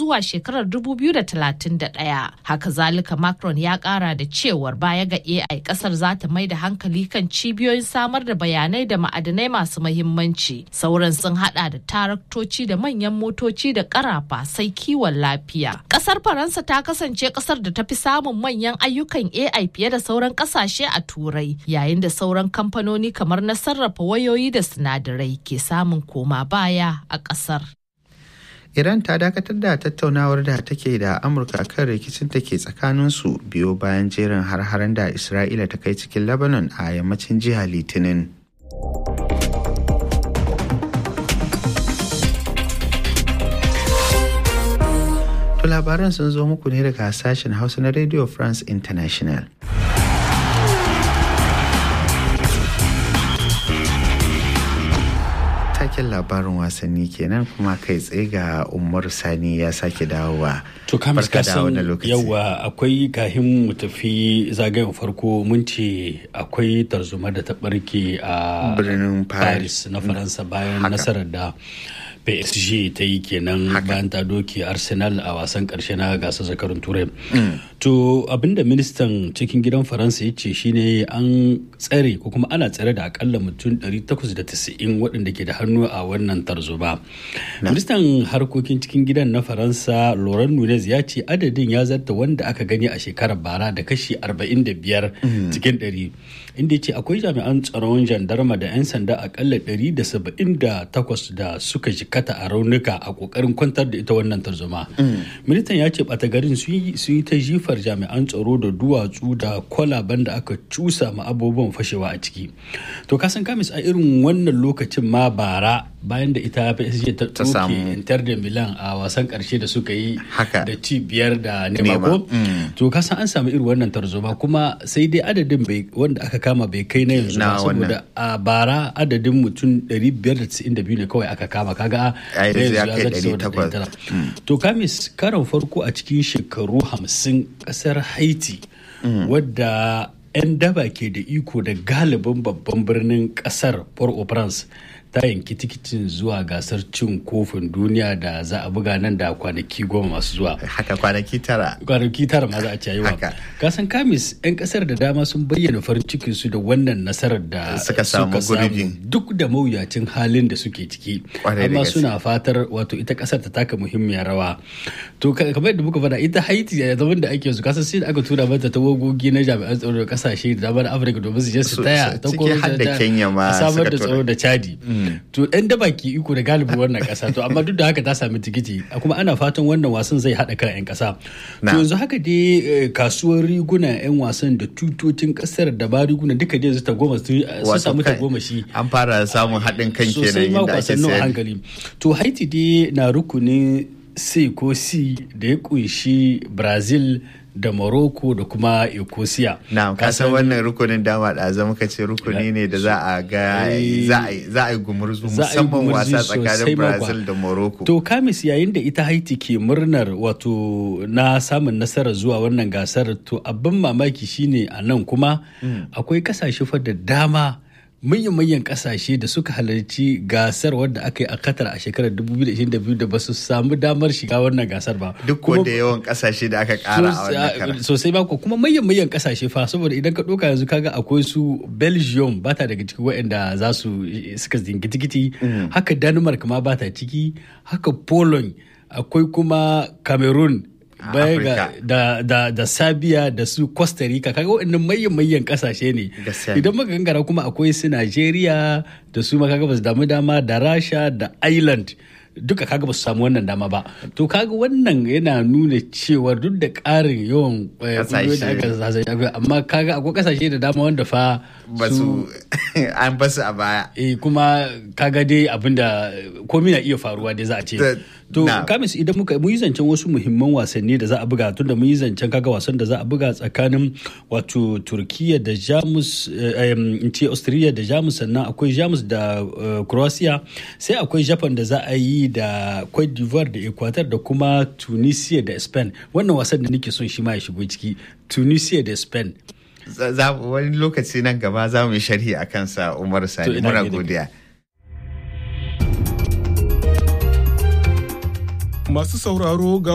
zuwa shekarar 2031. Haka zalika Macron ya kara da cewar baya ga AI kasar za ta mai da hankali kan cibiyoyin samar da bayanai da ma'adanai masu mahimmanci. Sauran sun hada da taraktoci da manyan motoci da karafa sai kiwon lafiya. Kasar Faransa ta kasance kasar da ta fi samun manyan ayyukan AI fiye da sauran kasashe a Turai, yayin da sauran kamfanoni kamar na sarrafa wayoyi da sinadarai ke samun koma baya a kasar. Iran ta dakatar da tattaunawar da take da Amurka kan rikicin da ke tsakaninsu biyo bayan jerin har-haren da Isra'ila ta kai cikin Lebanon a yammacin jiya Litinin. To labaran sun zo muku ne daga sashen Hausa na Radio France International. Taken labarin wasanni kenan kuma kai tsaye ga Umar Sani ya sake dawowa. To kamis kasan yawa akwai kahin mu tafi zagayen farko mun ce akwai tarzoma da ta barke a birnin Paris na Faransa bayan nasarar da PSG ta yi kenan bayan ta doki Arsenal a wasan karshe na gasar zakarun Turai. To abinda ministan cikin gidan Faransa ya ce shine an tsare ko kuma ana tsare da akalla mutum 890 waɗanda ke da hannu a wannan tarzoma. Ministan harkokin cikin gidan na Faransa Laurent Nunez ya ce adadin ya zarta wanda aka gani a shekarar bara da kashi 45 cikin 100, inda ya ce akwai jami'an tsaron jandarma da 'yan sanda akalla 178 da suka jikata a raunuka a kokarin kwantar da ita wannan tarzoma. Ministan ya ce ɓata garin su yi ta jifar jami'an tsaro da duwatsu da kwalaban da aka cusa ma abubuwan fashewa a ciki. To kasan kamis a irin wannan lokacin ma bara bayan da ita PSG ta tsoke Inter de Milan a wasan karshe da suka yi da ci 5 da nema. To kasan an samu irin wannan tarzoma kuma sai dai adadin wanda aka kama bai kai na yanzu ba, saboda a bara adadin mutum 592 ne kawai aka kama, kaga to kamis karon farko a cikin shekaru 50 kasar Haiti wadda 'yan daba ke da iko da galibin babban birnin kasar Port-au-Prince ta yanki tikitin zuwa gasar cin kofin duniya da za a buga nan da kwanaki 10 masu zuwa. Haka kwanaki 9 ma za a ci yawa. Kasan kamis 'yan kasar da dama sun bayyana farin cikinsu da wannan nasarar da suka samu duk da mawuyacin halin da suke ciki. Amma suna fatar wato ita kasar ta taka muhimmiyar rawa. To kamar yadda muka faɗa ita Haiti a zaman da ake yanzu kasan sai da aka tura mata tawagogi na jami'an tsaro da kasashe da damar Afirka domin su je su taya ta samar da tsaro da Chadi. To ɗan daba ke iko da galibin wannan ƙasa, to amma duk da haka ta sami tikiti kuma ana fatan wannan wasan zai haɗa kan 'yan ƙasa. To yanzu haka dai kasuwar riguna 'yan wasan da tutocin ƙasar da ba riguna duka dai ta goma su samu ta goma shi. An fara samun haɗin kan kenan inda ake sayar. Hankali. To Haiti dai na rukunin C ko C da ya kunshi Brazil da Morocco da kuma Ecosia. Na kasan wannan rukunin dama da zama ka ce rukuni ne da za a yi gumurzu musamman wasa tsakanin Brazil da Morocco. To kamis yayin da ita Haiti ke murnar wato na samun nasarar zuwa wannan gasar, to abin mamaki shine a nan kuma akwai kasashe fa da dama manyan kasashe da suka halarci gasar wadda aka yi a Qatar a shekarar 2022 da ba su samu damar shiga wannan gasar ba. Duk wanda yawan kasashe da aka kara a wannan karar. Sosai ba ko kuma manyan kasashe fa, saboda idan ka ɗauka yanzu kaga akwai su Belgium ba ta daga cikin waɗanda za su suka zingi tikiti, haka Denmark ma ba ta ciki, haka Poland, akwai kuma Cameroon, baya da Serbia da su Costa Rica, kaga waɗannan manyan kasashe ne. Idan muka gangara kuma akwai su Nigeria da su ma kaga ba su dama da Rasha da Ireland duka kaga ba su samu wannan dama ba. To kaga wannan yana nuna cewa duk da ƙarin yawan ƙungiyoyi da aka zazzaje, amma kaga akwai kasashe da dama wanda fa su an basu a baya. Kuma kaga dai abinda komai na iya faruwa dai za a ce. To kamis idan mu yi zancen wasu muhimman wasanni da za a buga, tunda mu yi zancen kaga wasan da za a buga tsakanin wato Turkiya da Jamus, in ce Austria da Jamus, sannan akwai Jamus da Croatia, sai akwai Japan da za a yi da Cote d'Ivoire da Ecuador da kuma Tunisia da Spain. Wannan wasan da nake son shi ma ya shigo ciki, Tunisia da Spain. Wani lokaci nan gaba za mu yi sharhi a kansa, Umar Sani. Muna godiya. Masu sauraro ga